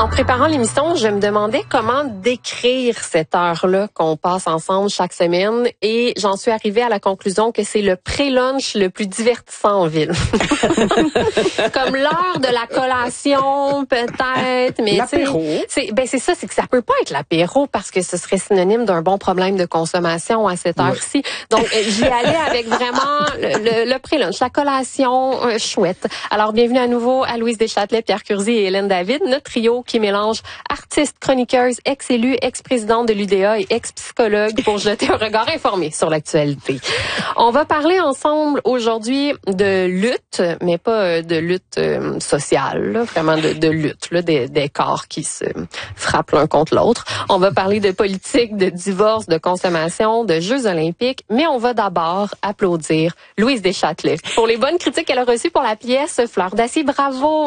En préparant l'émission, je me demandais comment décrire cette heure-là qu'on passe ensemble chaque semaine et j'en suis arrivée à la conclusion que c'est le pré-lunch le plus divertissant en ville. Comme l'heure de la collation, peut-être, mais l'apéro. C'est ça, c'est que ça peut pas être l'apéro parce que ce serait synonyme d'un bon problème de consommation à cette heure-ci. Donc, j'y allais avec vraiment le pré-lunch, la collation chouette. Alors, bienvenue à nouveau à Louise Deschâtelet, Pierre Curzi et Hélène David, notre trio qui mélange artiste, chroniqueuse, ex-élue, ex-présidente de l'UDA et ex-psychologue pour jeter un regard informé sur l'actualité. On va parler ensemble aujourd'hui de lutte, mais pas de lutte sociale, là, vraiment de lutte, là, des corps qui se frappent l'un contre l'autre. On va parler de politique, de divorce, de consommation, de Jeux olympiques, mais on va d'abord applaudir Louise Deschâtelet pour les bonnes critiques qu'elle a reçues pour la pièce Fleur d'acier. Bravo!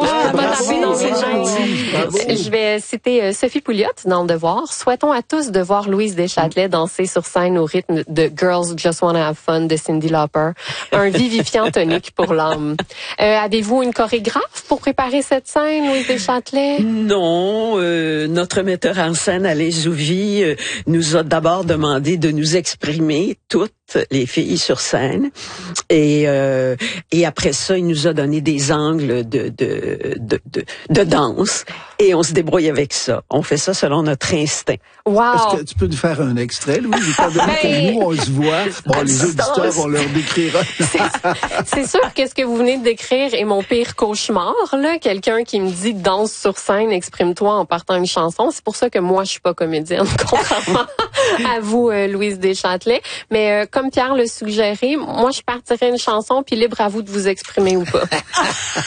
Je vais citer Sophie Pouliot dans Le Devoir. Souhaitons à tous de voir Louise Deschâtelet danser sur scène au rythme de Girls Just Wanna Have Fun de Cyndi Lauper. Un vivifiant tonique pour l'âme. Avez-vous une chorégraphe pour préparer cette scène, Louise Deschâtelet? Non, notre metteur en scène, Alain Zouvi, nous a d'abord demandé de nous exprimer toutes les filles sur scène et après ça il nous a donné des angles de danse et on se débrouille avec ça. On fait ça selon notre instinct. Wow. Est-ce que tu peux nous faire un extrait, Louise? Étant donné que nous, on se voit, bon, les auditeurs, on leur décrira. C'est sûr que ce que vous venez de décrire est mon pire cauchemar, là. Quelqu'un qui me dit danse sur scène, exprime-toi en partant une chanson. C'est pour ça que moi, je suis pas comédienne, contrairement à vous, Louise Deschâtelet. Mais comme Pierre le suggérait, moi, je partirais une chanson, puis libre à vous de vous exprimer ou pas.